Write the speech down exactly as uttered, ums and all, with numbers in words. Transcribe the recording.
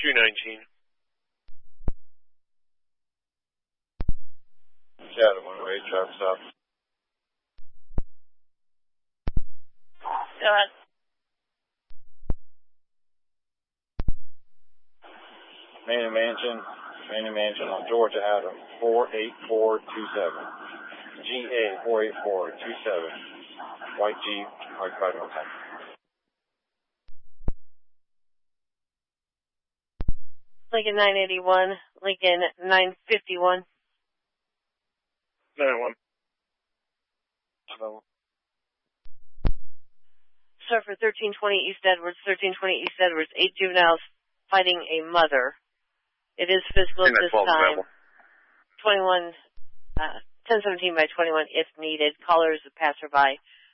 two nineteen. Shadow one way, trap stop. Go ahead. Main Mansion, Main Mansion on Georgia Adam, four eight four two seven. G A four eight four two seven. White Jeep, occupied motel. Lincoln nine eighty-one, Lincoln nine fifty-one. nine one. Hello. Sir, for thirteen twenty East Edwards, thirteen twenty East Edwards, eight juveniles fighting a mother. It is physical at this time. Available. twenty-one, uh, ten seventeen by twenty-one if needed. Caller is a passerby.